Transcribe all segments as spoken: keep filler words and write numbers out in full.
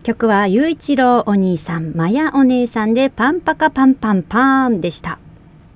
曲は雄一郎お兄さん、まやお姉さんでパンパカパンパンパーンでした。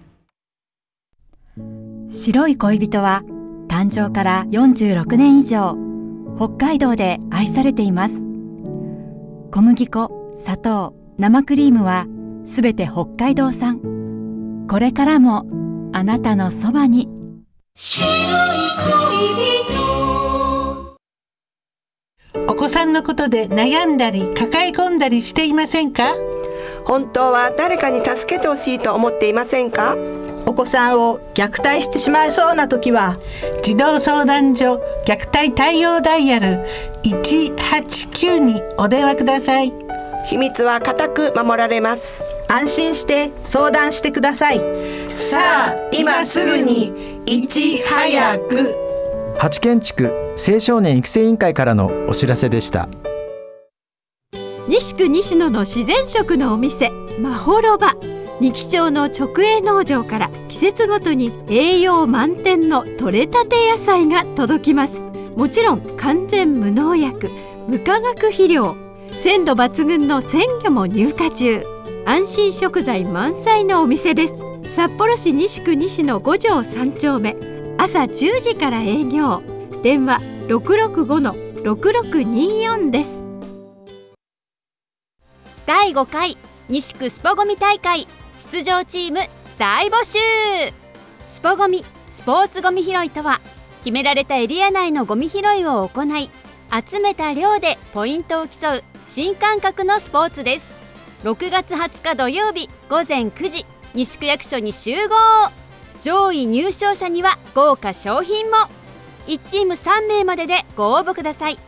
白い恋人は誕生からよんじゅうろくねん以上、北海道で愛されています。小麦粉、砂糖、生クリームはすべて北海道産。これからもあなたのそばに。白い恋人。お子さんのことで悩んだり抱え込んだりしていませんか？ 本当は誰かに助けてほしいと思っていませんか？ お子さんを虐待してしまいそうな時は、 児童相談所虐待対応ダイヤルいちはちきゅうにお電話ください。 秘密は固く守られます。 安心して相談してください。 さあ今すぐにいち早く。 八軒地区青少年育成委員会からのお知らせでした。 西区西野の自然食のお店まほろば、二木町の直営農場から季節ごとに栄養満点の採れたて野菜が届きます。もちろん完全無農薬無化学肥料、鮮度抜群の鮮魚も入荷中。安心食材満載のお店です。札幌市西区西野ご条さん丁目、朝じゅうじから営業。電話 ろくろくごのろくろくによん です。 だいごかい西区スポゴミ大会出場チーム大募集。スポゴミスポーツゴミ拾いとは、決められたエリア内のゴミ拾いを行い、集めた量でポイントを競う新感覚のスポーツです。ろくがつはつか土曜日ごぜんくじ、西区役所に集合。上位入賞者には豪華賞品も。いちチームさんめいまででご応募ください。